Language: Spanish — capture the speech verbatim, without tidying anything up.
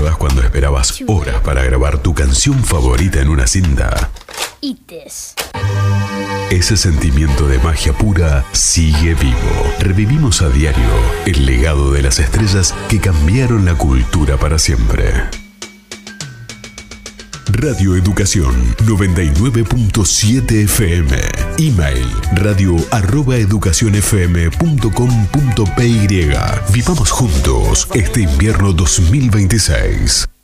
¿Recordás cuando esperabas horas para grabar tu canción favorita en una cinta? Ites. Ese sentimiento de magia pura sigue vivo. Revivimos a diario el legado de las estrellas que cambiaron la cultura para siempre. Radio Educación noventa y nueve punto siete F M. Email radio arroba educacionfm punto com punto py. Vivamos juntos este invierno dos mil veintiséis.